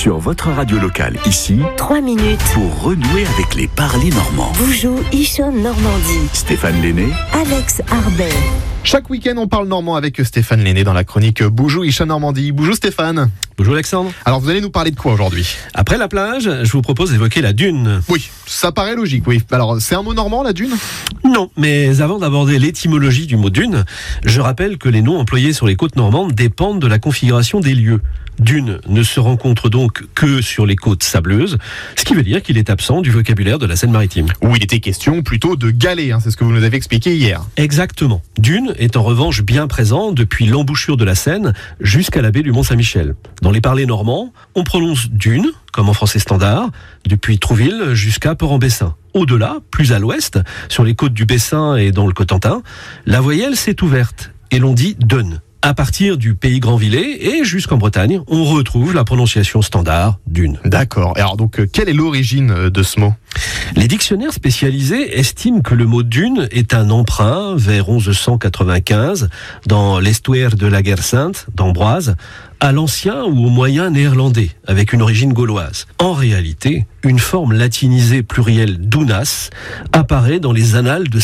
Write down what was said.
Sur votre radio locale, ici, 3 minutes pour renouer avec les parlers normands. Boujou, Ichon, Normandie. Stéphane Lenné, Alex Arbet. Chaque week-end, on parle normand avec Stéphane Lenné dans la chronique Boujou, Ichon, Normandie. Bonjour Stéphane. Bonjour Alexandre. Alors, vous allez nous parler de quoi aujourd'hui ? Après la plage, je vous propose d'évoquer la dune. Oui, ça paraît logique, oui. Alors, c'est un mot normand, la dune ? Non, mais avant d'aborder l'étymologie du mot dune, je rappelle que les noms employés sur les côtes normandes dépendent de la configuration des lieux. Dune ne se rencontre donc que sur les côtes sableuses, ce qui veut dire qu'il est absent du vocabulaire de la Seine-Maritime. Où il était question plutôt de galets, c'est ce que vous nous avez expliqué hier. Exactement. Dune est en revanche bien présent depuis l'embouchure de la Seine jusqu'à la baie du Mont-Saint-Michel. Dans les parlers normands, on prononce dune, comme en français standard, depuis Trouville jusqu'à Port-en-Bessin. Au-delà, plus à l'ouest, sur les côtes du Bessin et dans le Cotentin, la voyelle s'est ouverte et l'on dit deune. À partir du pays Grandvillers et jusqu'en Bretagne, on retrouve la prononciation standard dune. D'accord. Et alors donc, quelle est l'origine de ce mot ? Les dictionnaires spécialisés estiment que le mot dune est un emprunt vers 1195 dans l'estuaire de la Guerre Sainte d'Ambroise à l'ancien ou au moyen néerlandais avec une origine gauloise. En réalité, une forme latinisée plurielle dunas apparaît dans les annales de